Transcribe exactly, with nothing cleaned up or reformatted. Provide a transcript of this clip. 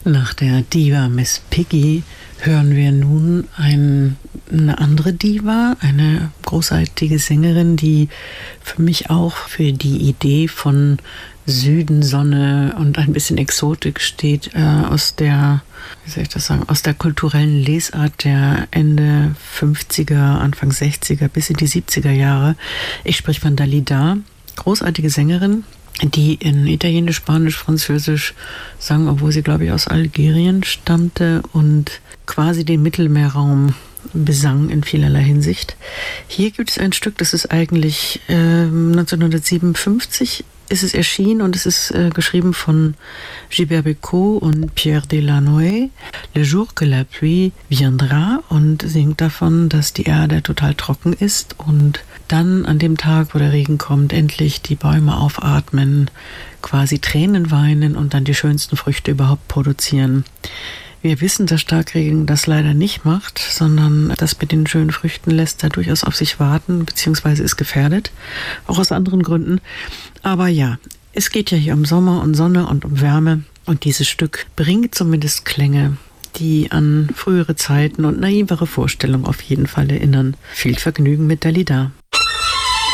Nach der Diva Miss Piggy hören wir nun ein, eine andere Diva, eine großartige Sängerin, die für mich auch für die Idee von Süden, Sonne und ein bisschen Exotik steht, äh, aus der, wie soll ich das sagen, aus der kulturellen Lesart der Ende fünfziger, Anfang sechziger bis in die siebziger Jahre. Ich spreche von Dalida, großartige Sängerin, die in Italienisch, Spanisch, Französisch sang, obwohl sie, glaube ich, aus Algerien stammte und quasi den Mittelmeerraum besang in vielerlei Hinsicht. Hier gibt es ein Stück, das ist eigentlich äh, neunzehnhundertsiebenundfünfzig ist es erschienen und es ist äh, geschrieben von Gilbert Bécaud und Pierre Delanoë, Le jour que la pluie viendra, und singt davon, dass die Erde total trocken ist und dann an dem Tag, wo der Regen kommt, endlich die Bäume aufatmen, quasi Tränen weinen und dann die schönsten Früchte überhaupt produzieren. Wir wissen, dass Starkregen das leider nicht macht, sondern das mit den schönen Früchten lässt er durchaus auf sich warten, beziehungsweise ist gefährdet, auch aus anderen Gründen. Aber ja, es geht ja hier um Sommer und Sonne und um Wärme, und dieses Stück bringt zumindest Klänge, die an frühere Zeiten und naivere Vorstellungen auf jeden Fall erinnern. Viel Vergnügen mit Dalida.